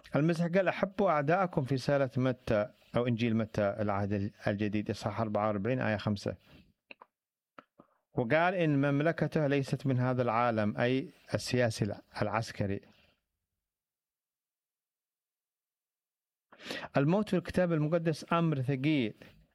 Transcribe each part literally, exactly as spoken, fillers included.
المسيح قال أحبوا أعداءكم في رسالة متى أو إنجيل متى العهد الجديد إصحاح أربعة وأربعين آية خمسة، وقال إن مملكته ليست من هذا العالم، أي السياسي العسكري. الموت في الكتاب المقدس أمر ثقيل،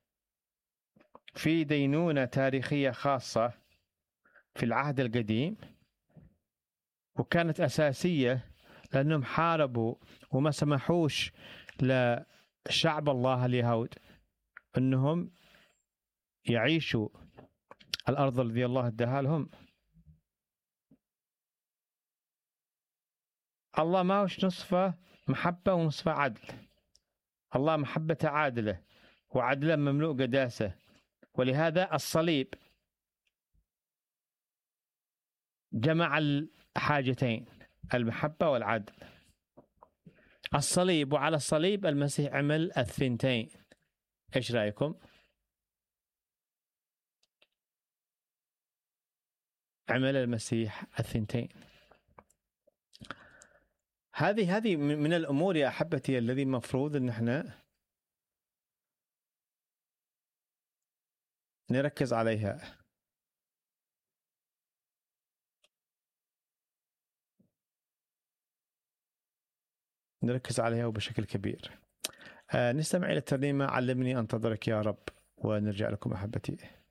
في دينونة تاريخية خاصة في العهد القديم، وكانت أساسية لأنهم حاربوا وما سمحوش لشعب الله اليهود أنهم يعيشوا الأرض الذي الله اداها لهم. الله ما هوش نصفه محبة ونصفه عدل، الله محبته عادلة وعدله مملوء قداسة، ولهذا الصليب جمع الحاجتين، المحبة والعدل. الصليب، وعلى الصليب المسيح عمل الثنتين. إيش رأيكم؟ عمل المسيح الثنتين. هذه هذه من الأمور يا أحبتي الذي مفروض أن احنا نركز عليها. نركز عليها وبشكل كبير. آه نستمع إلى الترنيمة علمني أنتظرك يا رب، ونرجع لكم أحبتي.